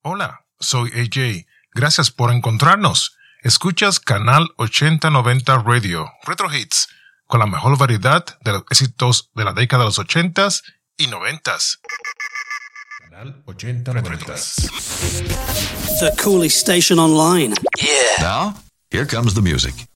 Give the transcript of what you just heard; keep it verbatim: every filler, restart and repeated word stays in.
Hola, soy A J. Gracias por encontrarnos. Escuchas Canal ochenta noventa Radio, Retro Hits, con la mejor variedad de los éxitos de la década de los ochentas y noventas. Canal ochenta noventa. The coolest station online. Yeah. Now, here comes the music.